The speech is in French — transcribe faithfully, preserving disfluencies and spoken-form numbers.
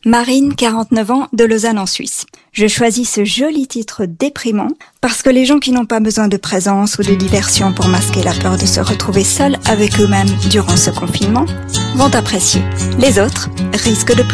Marine, quarante-neuf ans, de Lausanne en Suisse. Je choisis ce joli titre déprimant parce que les gens qui n'ont pas besoin de présence ou de diversion pour masquer la peur de se retrouver seuls avec eux-mêmes durant ce confinement vont apprécier. Les autres risquent de pleurer.